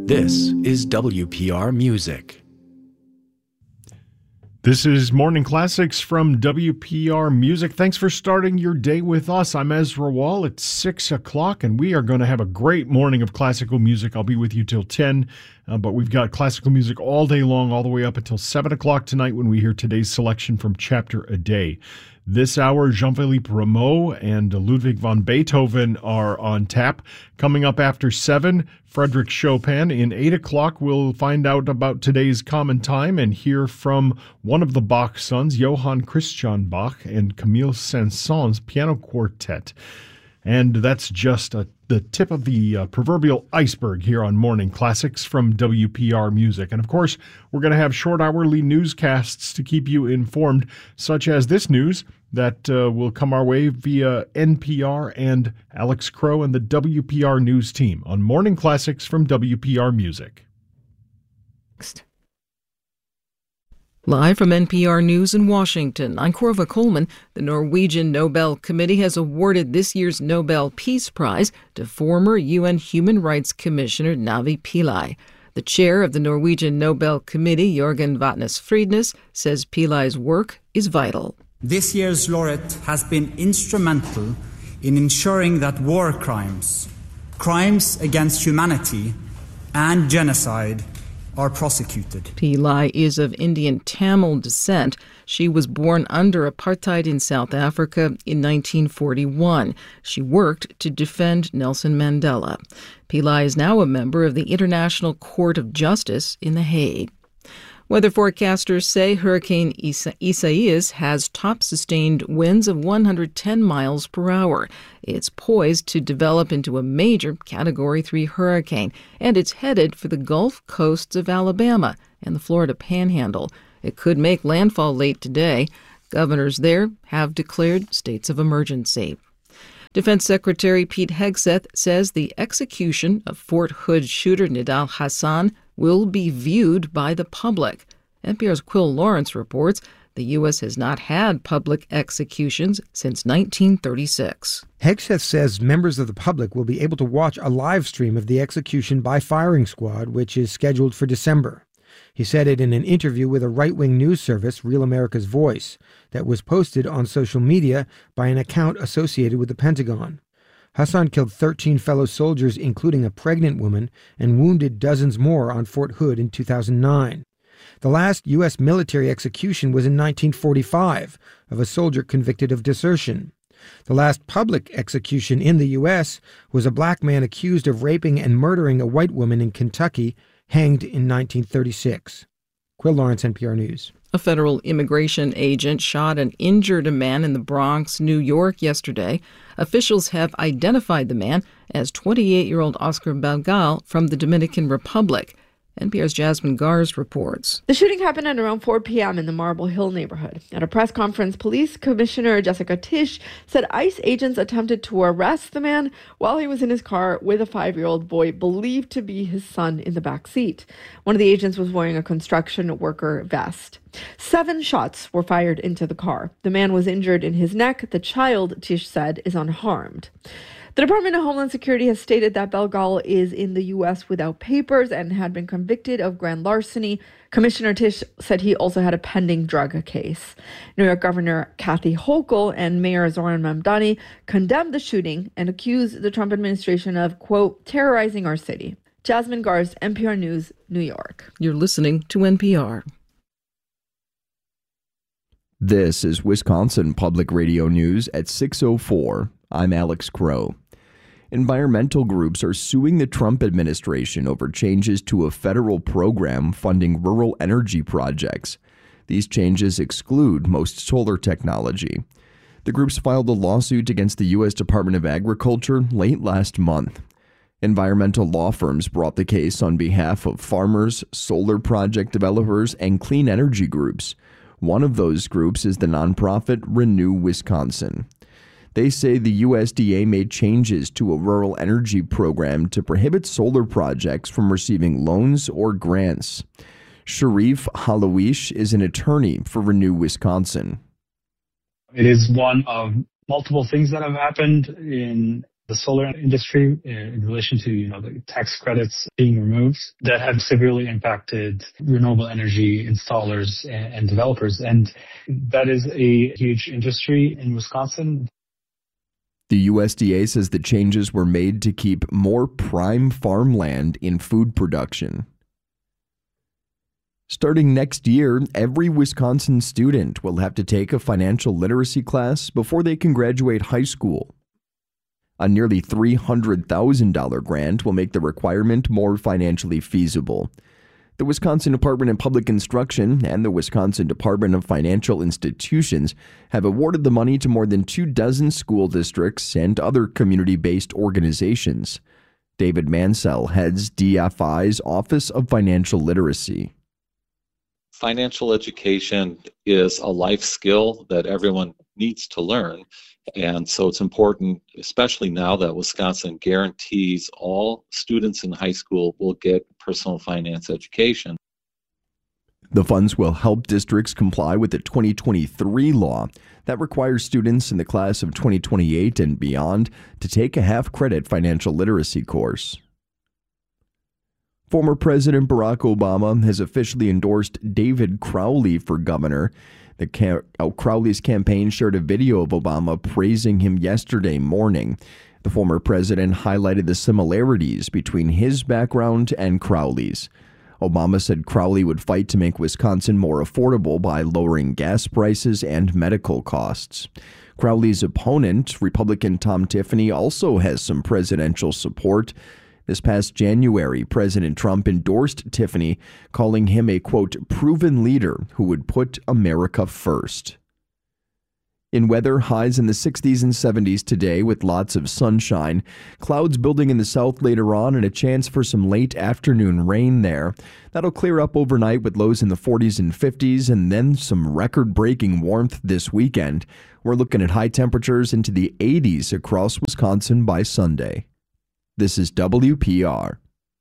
This is WPR Music. This is Morning Classics from WPR Music. Thanks for starting your day with us. I'm Ezra Wall. It's 6 o'clock, and we are going to have a great morning of classical music. I'll be with you till 10, but we've got classical music all day long, all the way up until 7 o'clock tonight when we hear today's selection from Chapter a Day. This hour, Jean-Philippe Rameau and Ludwig van Beethoven are on tap. Coming up after 7, Frédéric Chopin. In 8 o'clock, we'll find out about today's common time and hear from one of the Bach sons, Johann Christian Bach and Camille Saint-Saëns Piano Quartet. And that's just the tip of the proverbial iceberg here on Morning Classics from WPR Music. And of course, we're going to have short hourly newscasts to keep you informed, such as this news that will come our way via NPR and Alex Crow and the WPR News team on Morning Classics from WPR Music. Live from NPR News in Washington, I'm Corva Coleman. The Norwegian Nobel Committee has awarded this year's Nobel Peace Prize to former UN Human Rights Commissioner Navi Pillay. The chair of the Norwegian Nobel Committee, Jørgen Vatnes Fridnes, says Pillay's work is vital. This year's laureate has been instrumental in ensuring that war crimes, crimes against humanity, and genocide are prosecuted. Pillay is of Indian Tamil descent. She was born under apartheid in South Africa in 1941. She worked to defend Nelson Mandela. Pillay is now a member of the International Court of Justice in The Hague. Weather forecasters say Hurricane Isaias has top sustained winds of 110 miles per hour. It's poised to develop into a major Category 3 hurricane, and it's headed for the Gulf coasts of Alabama and the Florida Panhandle. It could make landfall late today. Governors there have declared states of emergency. Defense Secretary Pete Hegseth says the execution of Fort Hood shooter Nidal Hasan will be viewed by the public. NPR's Quill Lawrence reports the U.S. has not had public executions since 1936. Hegseth says members of the public will be able to watch a live stream of the execution by firing squad, which is scheduled for December. He said it in an interview with a right-wing news service, Real America's Voice, that was posted on social media by an account associated with the Pentagon. Hasan killed 13 fellow soldiers, including a pregnant woman, and wounded dozens more on Fort Hood in 2009. The last U.S. military execution was in 1945 of a soldier convicted of desertion. The last public execution in the U.S. was a black man accused of raping and murdering a white woman in Kentucky, hanged in 1936. Quill Lawrence, NPR News. A federal immigration agent shot and injured a man in the Bronx, New York, yesterday. Officials have identified the man as 28-year-old Oscar Belgal from the Dominican Republic. NPR's Jasmine Gars reports. The shooting happened at around 4 p.m. in the Marble Hill neighborhood. At a press conference, Police Commissioner Jessica Tisch said ICE agents attempted to arrest the man while he was in his car with a 5-year-old boy believed to be his son in the back seat. One of the agents was wearing a construction worker vest. 7 shots were fired into the car. The man was injured in his neck. The child, Tisch said, is unharmed. The Department of Homeland Security has stated that Belgal is in the U.S. without papers and had been convicted of grand larceny. Commissioner Tisch said he also had a pending drug case. New York Governor Kathy Hochul and Mayor Zohran Mamdani condemned the shooting and accused the Trump administration of, quote, terrorizing our city. Jasmine Gars, NPR News, New York. You're listening to NPR. This is Wisconsin Public Radio News at 6:04. I'm Alex Crow. Environmental groups are suing the Trump administration over changes to a federal program funding rural energy projects. These changes exclude most solar technology. The groups filed a lawsuit against the U.S. Department of Agriculture late last month. Environmental law firms brought the case on behalf of farmers, solar project developers, and clean energy groups. One of those groups is the nonprofit Renew Wisconsin. They say the USDA made changes to a rural energy program to prohibit solar projects from receiving loans or grants. Sharif Halawish is an attorney for Renew Wisconsin. It is one of multiple things that have happened in The solar industry, in relation to, the tax credits being removed, that have severely impacted renewable energy installers and developers. And that is a huge industry in Wisconsin. The USDA says the changes were made to keep more prime farmland in food production. Starting next year, every Wisconsin student will have to take a financial literacy class before they can graduate high school. A nearly $300,000 grant will make the requirement more financially feasible. The Wisconsin Department of Public Instruction and the Wisconsin Department of Financial Institutions have awarded the money to more than 24 school districts and other community-based organizations. David Mansell heads DFI's Office of Financial Literacy. Financial education is a life skill that everyone needs to learn. And so it's important, especially now that Wisconsin guarantees all students in high school will get personal finance education. The funds will help districts comply with the 2023 law that requires students in the class of 2028 and beyond to take a half-credit financial literacy course. Former President Barack Obama has officially endorsed David Crowley for governor. Crowley's campaign shared a video of Obama praising him yesterday morning. The former president highlighted the similarities between his background and Crowley's. Obama said Crowley would fight to make Wisconsin more affordable by lowering gas prices and medical costs. Crowley's opponent, Republican Tom Tiffany, also has some presidential support. This past January, President Trump endorsed Tiffany, calling him a, quote, proven leader who would put America first. In weather, highs in the 60s and 70s today with lots of sunshine. Clouds building in the south later on and a chance for some late afternoon rain there. That'll clear up overnight with lows in the 40s and 50s and then some record-breaking warmth this weekend. We're looking at high temperatures into the 80s across Wisconsin by Sunday. This is WPR.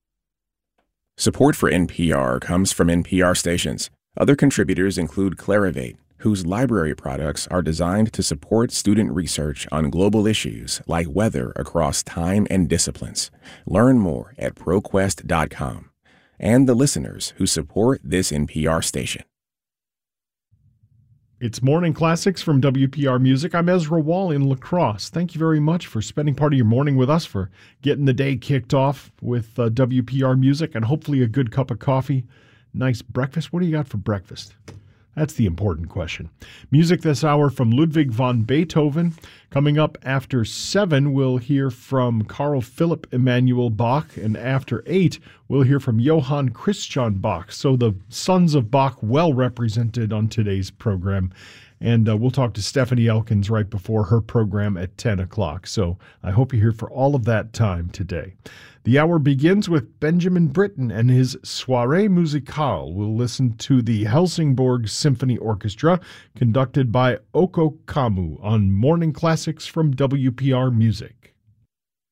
Support for NPR comes from NPR stations. Other contributors include Clarivate, whose library products are designed to support student research on global issues like weather across time and disciplines. Learn more at ProQuest.com. And the listeners who support this NPR station. It's Morning Classics from WPR Music. I'm Ezra Wall in La Crosse. Thank you very much for spending part of your morning with us, for getting the day kicked off with WPR Music and hopefully a good cup of coffee. Nice breakfast. What do you got for breakfast? That's the important question. Music this hour from Ludwig van Beethoven. Coming up after 7, we'll hear from Carl Philipp Emanuel Bach. And after 8, we'll hear from Johann Christian Bach. So the sons of Bach well represented on today's program. And we'll talk to Stephanie Elkins right before her program at 10 o'clock. So I hope you're here for all of that time today. The hour begins with Benjamin Britten and his Soirée Musicale. We'll listen to the Helsingborg Symphony Orchestra, conducted by Oko Kamu, on Morning Classics from WPR Music.